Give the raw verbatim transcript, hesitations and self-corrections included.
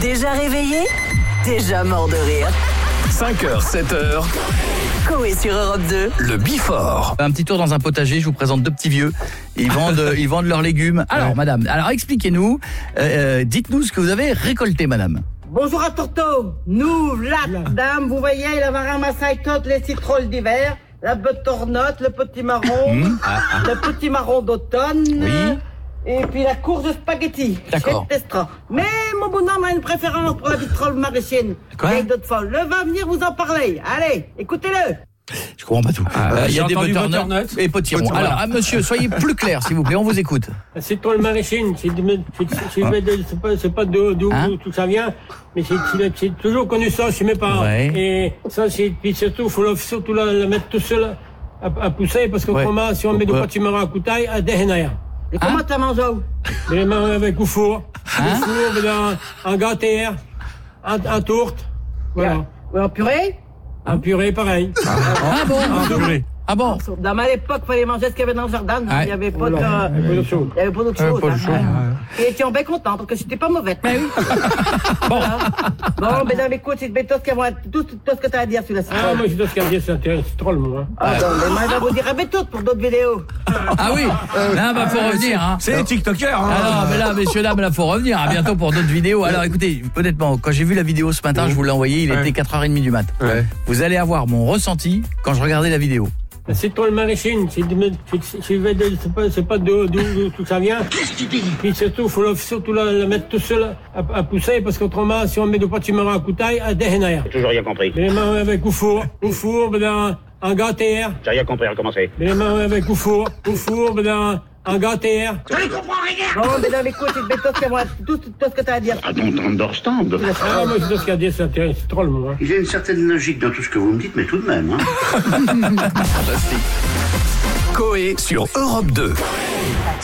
Déjà réveillé? Déjà mort de rire. cinq heures, sept heures. Coé sur Europe deux. Le Before. Un petit tour dans un potager, je vous présente deux petits vieux. Ils vendent, ils vendent leurs légumes. Alors, ouais. madame, alors expliquez-nous, euh, dites-nous ce que vous avez récolté, madame. Bonjour à Torto. Nous, là, dame, vous voyez, il avait ramassé toutes les citrouilles d'hiver, la butternut, le petit marron, mmh. ah, ah. le petit marron d'automne. Oui. Et puis la courge de spaghetti. D'accord. Mais mon bonhomme a une préférence pour la vitrole maraîchienne. Quoi? D'autres fois. Le va venir vous en parler. Allez, écoutez-le. Je comprends pas tout. Il ah, euh, y a des butternuts et potirons. Voilà. Alors, ah, monsieur, soyez plus clair, s'il vous plaît, on vous écoute. C'est toi le maraîchine, c'est, c'est, c'est pas, c'est pas d'où, d'où hein? tout ça vient, mais c'est, c'est, c'est toujours connu ça chez mes parents. Ouais. Et ça, c'est, puis surtout, faut le, surtout la, la mettre tout seul à, à pousser, parce qu'autrement, ouais. si on met du potimarron à couteille, à déhenaya. Et comment hein? t'as mangé? Les mains avec au four, hein? au four, dans, en gâterie, en, en tourte, voilà. Et en purée? En purée, pareil. Ah, ah bon? En purée. Ah bon? Dans ma époque, il fallait manger ce qu'il y avait dans le jardin. Ah, il n'y avait pas de, euh, il y avait pas d'autre chose. Pas de chose. Et ils étaient bien contents parce que c'était pas mauvais. Mais oui. Bon. Bon, mais dans l'écoute, c'est tout ce que tout, tout ce que tu as à dire sur la citrouille. Ah, moi, j'ai tout ce qu'il y a à dire sur la citrouille, moi. Ah, bon, mais moi, je vais vous dire, mais tout pour d'autres vidéos. Ah oui? Là, bah, faut revenir, hein. C'est les TikTokers, hein. Ah non, mais là, messieurs, dames, là, faut revenir. À bientôt pour d'autres vidéos. Alors, écoutez, honnêtement, quand j'ai vu la vidéo ce matin, je vous l'ai envoyée, il était quatre heures trente du mat. Ouais. Vous allez avoir mon ressenti quand je regardais la vidéo. C'est toi le maraîchine, c'est, c'est, c'est, c'est pas, c'est pas d'où, d'où tout ça vient. Puis surtout, faut le, surtout la, la mettre tout seul à, à pousser, parce qu'autrement, si on met du potimarron à couteille, à déhenaya. J'ai toujours rien compris. Les mains avec au four, au four, dans, en gâterie. J'ai rien compris, recommencer. Les mains avec au four, au four, dans, en gâterie. Je ne comprends rien. Bon, mais dans l'écoute, c'est tout ce que tout, tout ce que tu as à dire. Ah, don't understand. Ah, moi, j'ai tout ce qu'il y a à dire, c'est trop le mot. Il y a une certaine logique dans tout ce que vous me dites, mais tout de même, hein. Fantastique. Coé sur Europe deux.